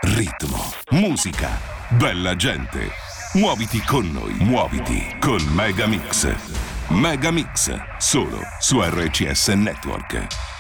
ritmo, musica, bella gente. Muoviti con noi, muoviti con Megamix. Megamix, solo su RCS Network.